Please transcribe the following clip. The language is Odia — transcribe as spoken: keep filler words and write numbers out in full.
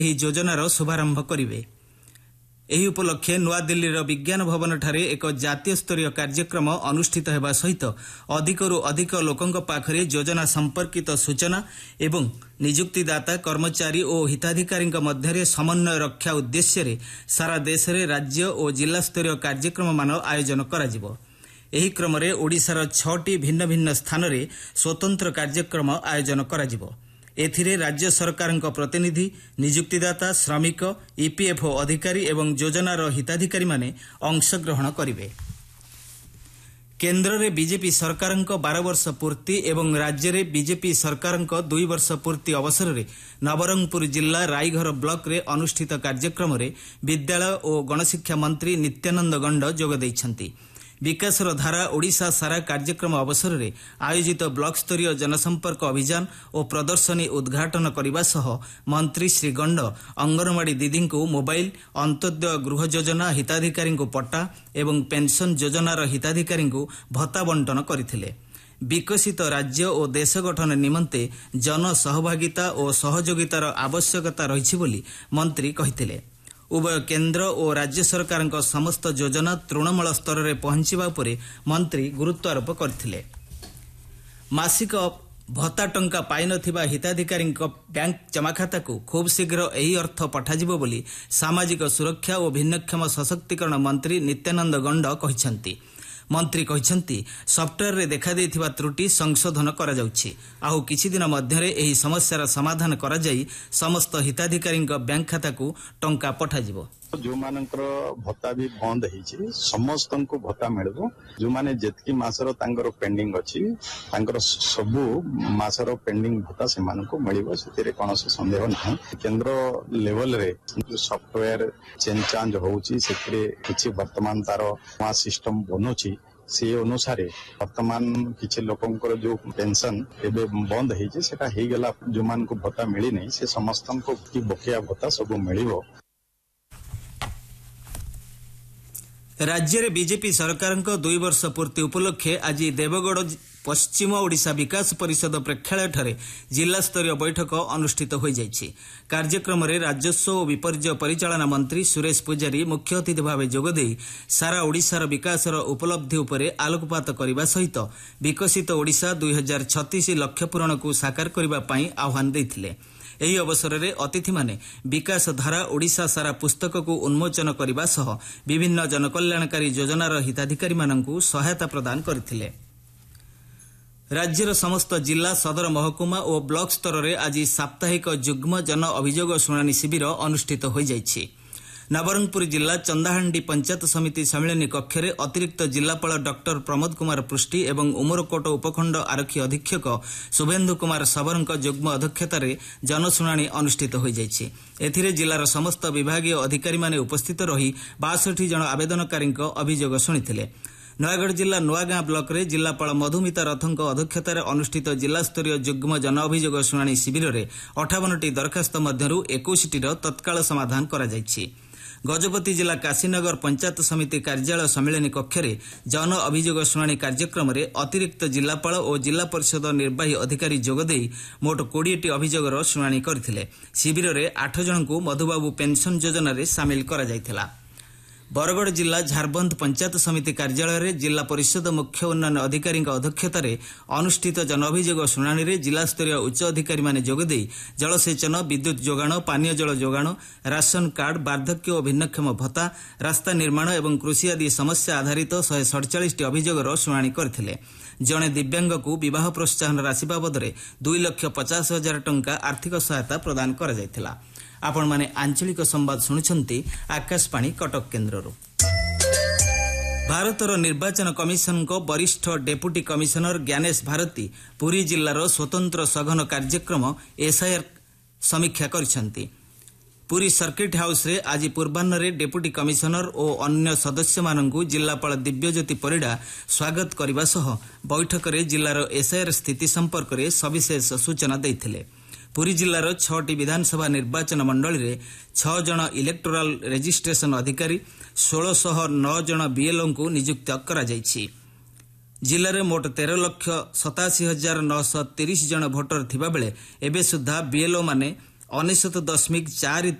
ଏହି ଯୋଜନାର ଶୁଭାରମ୍ଭ କରିବେ। ଏହି ଉପଲକ୍ଷେ ନୂଆଦିଲ୍ଲୀର ବିଜ୍ଞାନ ଭବନଠାରେ ଏକ ଜାତୀୟ ସ୍ତରୀୟ କାର୍ଯ୍ୟକ୍ରମ ଅନୁଷ୍ଠିତ ହେବା ସହିତ ଅଧିକରୁ ଅଧିକ ଲୋକଙ୍କ ପାଖରେ ଯୋଜନା ସମ୍ପର୍କିତ ସୂଚନା ଏବଂ ନିଯୁକ୍ତିଦାତା କର୍ମଚାରୀ ଓ ହିତାଧିକାରୀଙ୍କ ମଧ୍ୟରେ ସମନ୍ୱୟ ରକ୍ଷା ଉଦ୍ଦେଶ୍ୟରେ ସାରା ଦେଶରେ ରାଜ୍ୟ ଓ ଜିଲ୍ଲାସ୍ତରୀୟ କାର୍ଯ୍ୟକ୍ରମମାନ ଆୟୋଜନ କରାଯିବ। ଏହି କ୍ରମରେ ଓଡ଼ିଶାର ଛଅଟି ଭିନ୍ନ ଭିନ୍ନ ସ୍ଥାନରେ ସ୍ୱତନ୍ତ୍ର କାର୍ଯ୍ୟକ୍ରମ ଆୟୋଜନ କରାଯିବ। ଏଥିରେ ରାଜ୍ୟ ସରକାରଙ୍କ ପ୍ରତିନିଧି, ନିଯୁକ୍ତିଦାତା, ଶ୍ରମିକ, ଇପିଏଫ୍ଓ ଅଧିକାରୀ ଏବଂ ଯୋଜନାର ହିତାଧିକାରୀମାନେ ଅଂଶଗ୍ରହଣ କରିବେ। କେନ୍ଦ୍ରରେ ବିଜେପି ସରକାରଙ୍କ ବାର ବର୍ଷ ପୂର୍ତ୍ତି ଏବଂ ରାଜ୍ୟରେ ବିଜେପି ସରକାରଙ୍କ ଦୁଇ ବର୍ଷ ପୂର୍ତ୍ତି ଅବସରରେ ନବରଙ୍ଗପୁର ଜିଲ୍ଲା ରାଇଘର ବ୍ଲକରେ ଅନୁଷ୍ଠିତ କାର୍ଯ୍ୟକ୍ରମରେ ବିଦ୍ୟାଳୟ ଓ ଗଣଶିକ୍ଷା ମନ୍ତ୍ରୀ ନିତ୍ୟାନନ୍ଦ ଗଣ୍ଡ ଯୋଗ ଦେଇଛନ୍ତି। ବିକାଶର ଧାରା ଓଡ଼ିଶା ସାରା କାର୍ଯ୍ୟକ୍ରମ ଅବସରରେ ଆୟୋଜିତ ବ୍ଲକସ୍ତରୀୟ ଜନସମ୍ପର୍କ ଅଭିଯାନ ଓ ପ୍ରଦର୍ଶନୀ ଉଦ୍ଘାଟନ କରିବା ସହ ମନ୍ତ୍ରୀ ଶ୍ରୀ ଗଣ୍ଡ ଅଙ୍ଗନୱାଡି ଦିଦିଙ୍କୁ ମୋବାଇଲ, ଅନ୍ତୋଦୟ ଗୃହ ଯୋଜନା ହିତାଧିକାରୀଙ୍କୁ ପଟ୍ଟା ଏବଂ ପେନ୍ସନ୍ ଯୋଜନାର ହିତାଧିକାରୀଙ୍କୁ ଭତ୍ତା ବଣ୍ଟନ କରିଥିଲେ। ବିକଶିତ ରାଜ୍ୟ ଓ ଦେଶ ଗଠନ ନିମନ୍ତେ ଜନସହଭାଗିତା ଓ ସହଯୋଗିତାର ଆବଶ୍ୟକତା ରହିଛି ବୋଲି ମନ୍ତ୍ରୀ କହିଥିଲେ। ଉଭୟ କେନ୍ଦ୍ର ଓ ରାଜ୍ୟ ସରକାରଙ୍କ ସମସ୍ତ ଯୋଜନା ତୃଣମୂଳ ସ୍ତରରେ ପହଞ୍ଚିବା ଉପରେ ମନ୍ତ୍ରୀ ଗୁରୁତ୍ୱାରୋପ କରିଥିଲେ। ମାସିକ ଭତ୍ତା ଟଙ୍କା ପାଇନଥିବା ହିତାଧିକାରୀଙ୍କ ବ୍ୟାଙ୍କ ଜମାଖାତାକୁ ଖୁବ୍ ଶୀଘ୍ର ଏହି ଅର୍ଥ ପଠାଯିବ ବୋଲି ସାମାଜିକ ସୁରକ୍ଷା ଓ ଭିନ୍ନକ୍ଷମ ସଶକ୍ତିକରଣ ମନ୍ତ୍ରୀ ନିତ୍ୟାନନ୍ଦ ଗଣ୍ଡ କହିଛନ୍ତି। ମନ୍ତ୍ରୀ କହିଛନ୍ତି, ସଫ୍ଟୱେୟାରରେ ଦେଖାଦେଇଥିବା ତ୍ରୁଟି ସଂଶୋଧନ କରାଯାଉଛି। ଆଉ କିଛିଦିନ ମଧ୍ୟରେ ଏହି ସମସ୍ୟାର ସମାଧାନ କରାଯାଇ ସମସ୍ତ ହିତାଧିକାରୀଙ୍କ ବ୍ୟାଙ୍କ ଖାତାକୁ ଟଙ୍କା ପଠାଯିବ। ଯୋଉମାନଙ୍କର ଭତ୍ତା ବି ବନ୍ଦ ହେଇଛି ସମସ୍ତଙ୍କୁ ଭତ୍ତା ମିଳିବ। ଯୋଉମାନେ ଯେତିକି ମାସର ତାଙ୍କର ପେଣ୍ଡିଂ ଅଛି ତାଙ୍କର ସବୁ ମାସର ପେଣ୍ଡିଂ ଭତ୍ତା ସେମାନଙ୍କୁ ମିଳିବ, ସେଥିରେ କୌଣସି ସନ୍ଦେହ ନାହିଁ। କେନ୍ଦ୍ର ଲେଭେଲରେ ସଫ୍ଟୱେୟାର ଚେଞ୍ଜ ଚାଞ୍ଜ ହଉଛି, ସେଥିରେ କିଛି ବର୍ତ୍ତମାନ ତାର ନୂଆ ସିଷ୍ଟମ ବନୁଛି। ସେ ଅନୁସାରେ ବର୍ତ୍ତମାନ କିଛି ଲୋକଙ୍କର ଯୋଉ ପେନସନ ଏବେ ବନ୍ଦ ହେଇଛି ସେଟା ହେଇଗଲା, ଯୋଉମାନଙ୍କୁ ଭତ୍ତା ମିଳିନାହିଁ ସେ ସମସ୍ତଙ୍କୁ କି ବକେୟା ଭତ୍ତା ସବୁ ମିଳିବ। ରାଜ୍ୟରେ ବିଜେପି ସରକାରଙ୍କ ଦୁଇ ବର୍ଷ ପୂର୍ତ୍ତି ଉପଲକ୍ଷେ ଆଜି ଦେବଗଡ଼ ପଶ୍ଚିମ ଓଡ଼ିଶା ବିକାଶ ପରିଷଦ ପ୍ରେକ୍ଷାଳୟଠାରେ ଜିଲ୍ଲାସ୍ତରୀୟ ବୈଠକ ଅନୁଷ୍ଠିତ ହୋଇଯାଇଛି। କାର୍ଯ୍ୟକ୍ରମରେ ରାଜସ୍ୱ ଓ ବିପର୍ଯ୍ୟୟ ପରିଚାଳନା ମନ୍ତ୍ରୀ ସୁରେଶ ପୂଜାରୀ ମୁଖ୍ୟ ଅତିଥି ଭାବେ ଯୋଗଦେଇ ସାରା ଓଡ଼ିଶାର ବିକାଶର ଉପଲବ୍ଧି ଉପରେ ଆଲୋକପାତ କରିବା ସହିତ ବିକଶିତ ଓଡ଼ିଶା ଦୁଇ ହଜାର ଛତିଶ ଲକ୍ଷ୍ୟ ପୂରଣକୁ ସାକାର କରିବା ପାଇଁ ଆହ୍ୱାନ ଦେଇଥିଲେ। ଏହି ଅବସରରେ ଅତିଥିମାନେ ବିକାଶ ଧାରା ଓଡ଼ିଶା ସାରା ପୁସ୍ତକକୁ ଉନ୍ମୋଚନ କରିବା ସହ ବିଭିନ୍ନ ଜନକଲ୍ୟାଣକାରୀ ଯୋଜନାର ହିତାଧିକାରୀମାନଙ୍କୁ ସହାୟତା ପ୍ରଦାନ କରିଥିଲେ। ରାଜ୍ୟର ସମସ୍ତ ଜିଲ୍ଲା, ସଦର ମହକୁମା ଓ ବ୍ଲକ ସ୍ତରରେ ଆଜି ସାପ୍ତାହିକ ଯୁଗ୍ମ ଜନ ଅଭିଯୋଗ ଶୁଣାଣି ଶିବିର ଅନୁଷ୍ଠିତ ହୋଇଯାଇଛି। ନବରଙ୍ଗପୁର ଜିଲ୍ଲା ଚନ୍ଦାହାଣ୍ଡି ପଞ୍ଚାୟତ ସମିତି ସମ୍ମିଳନୀ କକ୍ଷରେ ଅତିରିକ୍ତ ଜିଲ୍ଲାପାଳ ଡକ୍ଟର ପ୍ରମୋଦ କୁମାର ପୃଷ୍ଟି ଏବଂ ଉମରକୋଟ ଉପଖଣ୍ଡ ଆରକ୍ଷୀ ଅଧୀକ୍ଷକ ଶୁଭେନ୍ଦୁ କୁମାର ଶବରଙ୍କ ଯୁଗ୍ମ ଅଧ୍ୟକ୍ଷତାରେ ଜନଶୁଣାଣି ଅନୁଷ୍ଠିତ ହୋଇଯାଇଛି। ଏଥିରେ ଜିଲ୍ଲାର ସମସ୍ତ ବିଭାଗୀୟ ଅଧିକାରୀମାନେ ଉପସ୍ଥିତ ରହି ବାଷଠି ଜଣ ଆବେଦନକାରୀଙ୍କ ଅଭିଯୋଗ ଶୁଣିଥିଲେ। ନୟାଗଡ଼ ଜିଲ୍ଲା ନୂଆଗାଁ ବ୍ଲକରେ ଜିଲ୍ଲାପାଳ ମଧୁମିତା ରଥଙ୍କ ଅଧ୍ୟକ୍ଷତାରେ ଅନୁଷ୍ଠିତ ଜିଲ୍ଲାସ୍ତରୀୟ ଯୁଗ୍ମ ଜନ ଅଭିଯୋଗ ଶୁଣାଣି ଶିବିରରେ ଅଠାବନଟି ଦରଖାସ୍ତ ମଧ୍ୟରୁ ଏକୋଇଶଟିର ତତ୍କାଳ ସମାଧାନ କରାଯାଇଛି। ଗଜପତି ଜିଲ୍ଲା କାଶୀନଗର ପଞ୍ଚାୟତ ସମିତି କାର୍ଯ୍ୟାଳୟ ସମ୍ମିଳନୀ କକ୍ଷରେ ଜନ ଅଭିଯୋଗ ଶୁଣାଣି କାର୍ଯ୍ୟକ୍ରମରେ ଅତିରିକ୍ତ ଜିଲ୍ଲାପାଳ ଓ ଜିଲ୍ଲା ପରିଷଦ ନିର୍ବାହୀ ଅଧିକାରୀ ଯୋଗଦେଇ ମୋଟ କୋଡ଼ିଏଟି ଅଭିଯୋଗର ଶୁଣାଣି କରିଥିଲେ। ଶିବିରରେ ଆଠ ଜଣଙ୍କୁ ମଧୁବାବୁ ପେନ୍ସନ୍ ଯୋଜନାରେ ସାମିଲ କରାଯାଇଥିଲା। ବରଗଡ଼ ଜିଲ୍ଲା ଝାରବନ୍ଦ ପଞ୍ଚାୟତ ସମିତି କାର୍ଯ୍ୟାଳୟରେ ଜିଲ୍ଲା ପରିଷଦ ମୁଖ୍ୟ ଉନ୍ନୟନ ଅଧିକାରୀଙ୍କ ଅଧ୍ୟକ୍ଷତାରେ ଅନୁଷ୍ଠିତ ଜନ ଅଭିଯୋଗ ଶୁଣାଣିରେ ଜିଲ୍ଲାସ୍ତରୀୟ ଉଚ୍ଚ ଅଧିକାରୀମାନେ ଯୋଗଦେଇ ଜଳସେଚନ, ବିଦ୍ୟୁତ୍ ଯୋଗାଣ, ପାନୀୟ ଜଳ ଯୋଗାଣ, ରାସନ କାର୍ଡ, ବାର୍ଦ୍ଧକ୍ୟ ଓ ଭିନ୍ନକ୍ଷମ ଭତ୍ତା, ରାସ୍ତା ନିର୍ମାଣ ଏବଂ କୃଷି ଆଦି ସମସ୍ୟା ଆଧାରିତ ଶହେ ସଡ଼ଚାଳିଶଟି ଅଭିଯୋଗର ଶୁଣାଣି କରିଥିଲେ। ଜଣେ ଦିବ୍ୟାଙ୍ଗକୁ ବିବାହ ପ୍ରୋତ୍ସାହନ ରାଶି ବାବଦରେ ଦୁଇ ଲକ୍ଷ ପଚାଶ ହଜାର ଟଙ୍କା ଆର୍ଥିକ ସହାୟତା ପ୍ରଦାନ କରାଯାଇଥିଲା। ଆପଣମାନେ ଆଞ୍ଚଳିକ ସମ୍ବାଦ ଶୁଣୁଛନ୍ତି ଆକାଶବାଣୀ କଟକ କେନ୍ଦ୍ରରୁ। ଭାରତର ନିର୍ବାଚନ କମିଶନଙ୍କ ବରିଷ୍ଠ ଡେପୁଟି କମିଶନର ଜ୍ଞାନେଶ ଭାରତୀ ପୁରୀ ଜିଲ୍ଲାର ସ୍ୱତନ୍ତ୍ର ସଘନ କାର୍ଯ୍ୟକ୍ରମ ଏସ୍ଆଇଆର୍ ସମୀକ୍ଷା କରିଛନ୍ତି। ପୁରୀ ସର୍କିଟ୍ ହାଉସ୍ରେ ଆଜି ପୂର୍ବାହ୍ନରେ ଡେପୁଟି କମିଶନର ଓ ଅନ୍ୟ ସଦସ୍ୟମାନଙ୍କୁ ଜିଲ୍ଲାପାଳ ଦିବ୍ୟଜ୍ୟୋତି ପରିଡ଼ା ସ୍ୱାଗତ କରିବା ସହ ବୈଠକରେ ଜିଲ୍ଲାର ଏସ୍ଆଇଆର୍ ସ୍ଥିତି ସମ୍ପର୍କରେ ସବିଶେଷ ସୂଚନା ଦେଇଥିଲେ। ପୁରୀ ଜିଲ୍ଲାର ଛଅଟି ବିଧାନସଭା ନିର୍ବାଚନ ମଣ୍ଡଳୀରେ ଛଅ ଜଣ ଇଲେକ୍ଟୋରାଲ ରେଜିଷ୍ଟ୍ରେସନ ଅଧିକାରୀ, ଷୋଳଶହ ନଅ ଜଣ ବିଏଲ୍ଓଙ୍କୁ ନିଯୁକ୍ତ କରାଯାଇଛି। ଜିଲ୍ଲାରେ ମୋଟ ତେର ଲକ୍ଷ ସତାଅଶୀ ହଜାର ନଅଶହ ତିରିଶ ଜଣ ଭୋଟର ଥିବାବେଳେ ଏବେ ସୁଦ୍ଧା ବିଏଲ୍ଓମାନେ ଅନେଶତ ଦଶମିକ ଚାରି